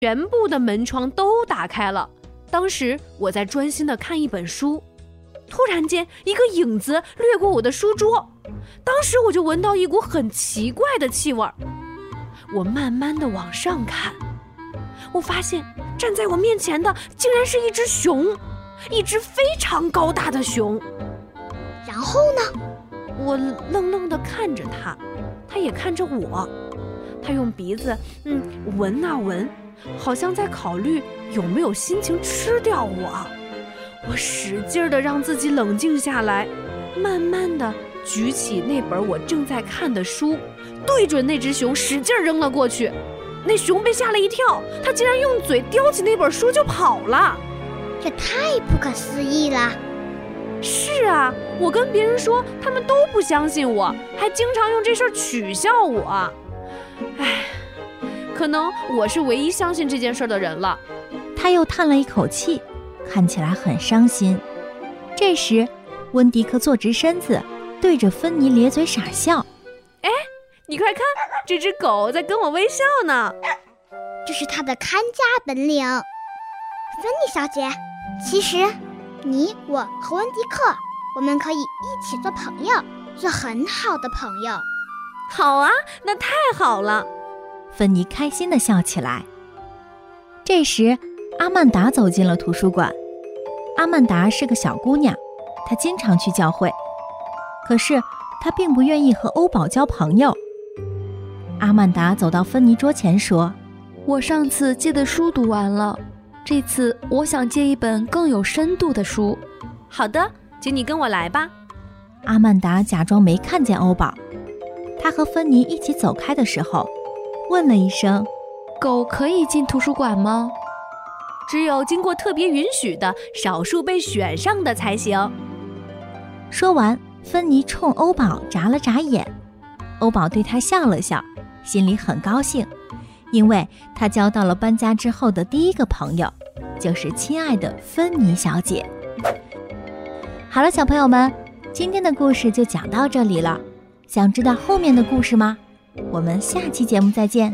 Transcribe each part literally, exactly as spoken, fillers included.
全部的门窗都打开了。当时我在专心地看一本书，突然间一个影子掠过我的书桌，当时我就闻到一股很奇怪的气味。我慢慢地往上看，我发现站在我面前的竟然是一只熊，一只非常高大的熊。 然后呢？ 我愣愣地看着它，它也看着我。它用鼻子嗯闻啊闻，好像在考虑有没有心情吃掉我。我使劲地让自己冷静下来，慢慢地举起那本我正在看的书，对准那只熊使劲扔了过去。那熊被吓了一跳，它竟然用嘴叼起那本书就跑了。 这太不可思议了。 是啊，我跟别人说，他们都不相信我，还经常用这事儿取笑我。唉，可能我是唯一相信这件事的人了。 他又叹了一口气，看起来很伤心。这时温迪克坐直身子，对着芬妮咧嘴傻笑。 哎，你快看，这只狗在跟我微笑呢。 这是它的看家本领。芬妮小姐，其实你我和温迪克，我们可以一起做朋友，做很好的朋友。 好啊，那太好了。 芬妮开心地笑起来。这时阿曼达走进了图书馆。阿曼达是个小姑娘，她经常去教会，可是她并不愿意和欧宝交朋友。阿曼达走到芬妮桌前说： 我上次借的书读完了，这次我想借一本更有深度的书。 好的，请你跟我来吧。 阿曼达假装没看见欧宝，他和芬妮一起走开的时候问了一声： 狗可以进图书馆吗？ 只有经过特别允许的，少数被选上的才行。 说完，芬妮冲欧宝眨了眨眼。欧宝对他笑了笑，心里很高兴，因为他交到了搬家之后的第一个朋友，就是亲爱的芬妮小姐。好了，小朋友们，今天的故事就讲到这里了。想知道后面的故事吗？我们下期节目再见。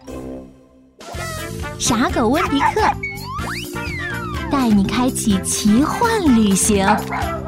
傻狗温迪克带你开启奇幻旅行。